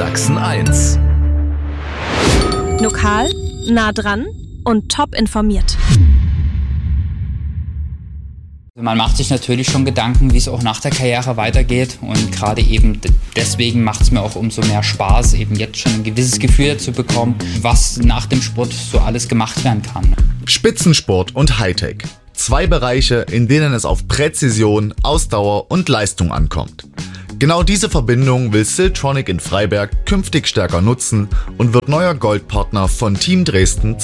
Sachsen 1. Lokal, nah dran und top informiert. Man macht sich natürlich schon Gedanken, wie es auch nach der Karriere weitergeht, und gerade eben deswegen macht es mir auch umso mehr Spaß, eben jetzt schon ein gewisses Gefühl zu bekommen, was nach dem Sport so alles gemacht werden kann. Spitzensport und Hightech. 2 Bereiche, in denen es auf Präzision, Ausdauer und Leistung ankommt. Genau diese Verbindung will Siltronic in Freiberg künftig stärker nutzen und wird neuer Goldpartner von Team Dresden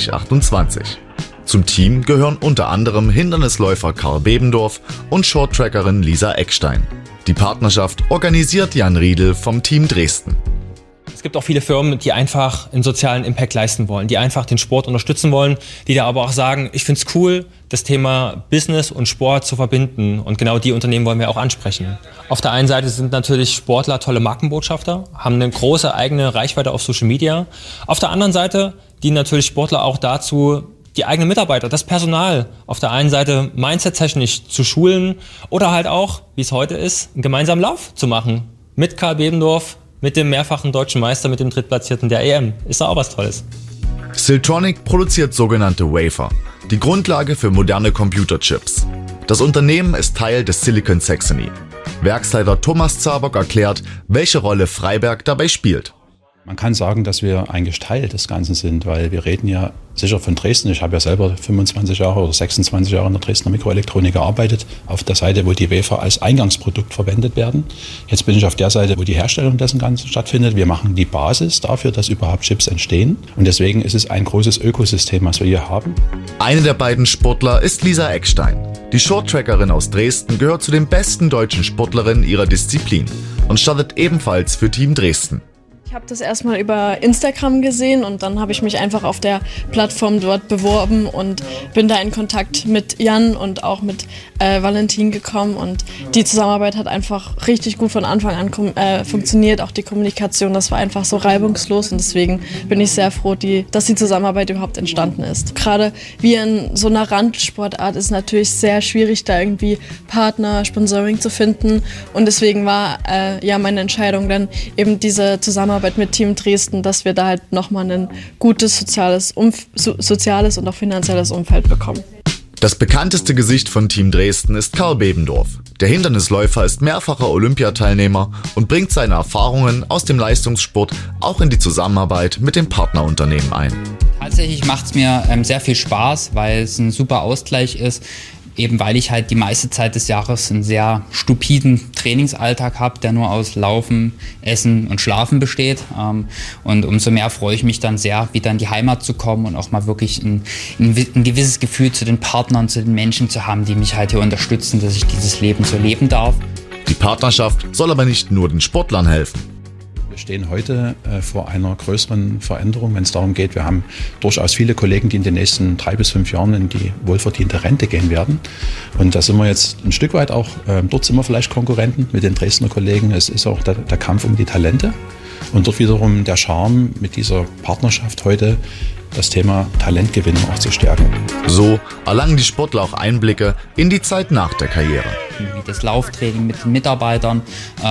2028. Zum Team gehören unter anderem Hindernisläufer Karl Bebendorf und Shorttrackerin Lisa Eckstein. Die Partnerschaft organisiert Jan Riedel vom Team Dresden. Es gibt auch viele Firmen, die einfach einen sozialen Impact leisten wollen, die einfach den Sport unterstützen wollen, die da aber auch sagen, ich finde es cool, das Thema Business und Sport zu verbinden. Und genau die Unternehmen wollen wir auch ansprechen. Auf der einen Seite sind natürlich Sportler tolle Markenbotschafter, haben eine große eigene Reichweite auf Social Media. Auf der anderen Seite dienen natürlich Sportler auch dazu, die eigenen Mitarbeiter, das Personal auf der einen Seite mindset-technisch zu schulen oder halt auch, wie es heute ist, einen gemeinsamen Lauf zu machen. Mit Karl Bebendorf, mit dem mehrfachen deutschen Meister, mit dem Drittplatzierten der EM. Ist da auch was Tolles. Siltronic produziert sogenannte Wafer, die Grundlage für moderne Computerchips. Das Unternehmen ist Teil des Silicon Saxony. Werksleiter Thomas Zabock erklärt, welche Rolle Freiberg dabei spielt. Man kann sagen, dass wir eigentlich Teil des Ganzen sind, weil wir reden ja sicher von Dresden. Ich habe ja selber 25 Jahre oder 26 Jahre in der Dresdner Mikroelektronik gearbeitet, auf der Seite, wo die Wafer als Eingangsprodukt verwendet werden. Jetzt bin ich auf der Seite, wo die Herstellung dessen Ganzen stattfindet. Wir machen die Basis dafür, dass überhaupt Chips entstehen. Und deswegen ist es ein großes Ökosystem, was wir hier haben. Eine der beiden Sportler ist Lisa Eckstein. Die Shorttrackerin aus Dresden gehört zu den besten deutschen Sportlerinnen ihrer Disziplin und startet ebenfalls für Team Dresden. Ich habe das erstmal über Instagram gesehen und dann habe ich mich einfach auf der Plattform dort beworben und bin da in Kontakt mit Jan und auch mit Valentin gekommen, und die Zusammenarbeit hat einfach richtig gut von Anfang an funktioniert, auch die Kommunikation, das war einfach so reibungslos, und deswegen bin ich sehr froh, dass die Zusammenarbeit überhaupt entstanden ist. Gerade wie in so einer Randsportart ist natürlich sehr schwierig, da irgendwie Partner, Sponsoring zu finden, und deswegen war meine Entscheidung dann eben diese Zusammenarbeit mit Team Dresden, dass wir da halt nochmal ein gutes soziales und auch finanzielles Umfeld bekommen. Das bekannteste Gesicht von Team Dresden ist Karl Bebendorf. Der Hindernisläufer ist mehrfacher Olympiateilnehmer und bringt seine Erfahrungen aus dem Leistungssport auch in die Zusammenarbeit mit dem Partnerunternehmen ein. Tatsächlich macht es mir sehr viel Spaß, weil es ein super Ausgleich ist. Eben weil ich halt die meiste Zeit des Jahres einen sehr stupiden Trainingsalltag habe, der nur aus Laufen, Essen und Schlafen besteht. Und umso mehr freue ich mich dann sehr, wieder in die Heimat zu kommen und auch mal wirklich ein gewisses Gefühl zu den Partnern, zu den Menschen zu haben, die mich halt hier unterstützen, dass ich dieses Leben so leben darf. Die Partnerschaft soll aber nicht nur den Sportlern helfen. Wir stehen heute vor einer größeren Veränderung, wenn es darum geht, wir haben durchaus viele Kollegen, die in den nächsten 3 bis 5 Jahren in die wohlverdiente Rente gehen werden. Und da sind wir jetzt ein Stück weit auch, dort sind wir vielleicht Konkurrenten mit den Dresdner Kollegen. Es ist auch der Kampf um die Talente und dort wiederum der Charme mit dieser Partnerschaft heute, das Thema Talentgewinnung auch zu stärken. So erlangen die Sportler auch Einblicke in die Zeit nach der Karriere. Wie das Lauftraining mit den Mitarbeitern,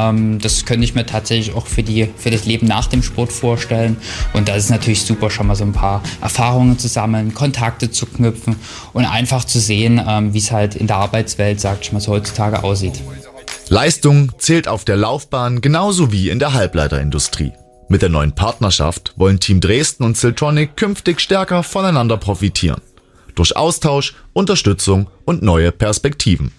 das könnte ich mir tatsächlich auch für das Leben nach dem Sport vorstellen. Und da ist es natürlich super, schon mal so ein paar Erfahrungen zu sammeln, Kontakte zu knüpfen und einfach zu sehen, wie es halt in der Arbeitswelt, sag ich mal, so heutzutage aussieht. Leistung zählt auf der Laufbahn genauso wie in der Halbleiterindustrie. Mit der neuen Partnerschaft wollen Team Dresden und Siltronic künftig stärker voneinander profitieren. Durch Austausch, Unterstützung und neue Perspektiven.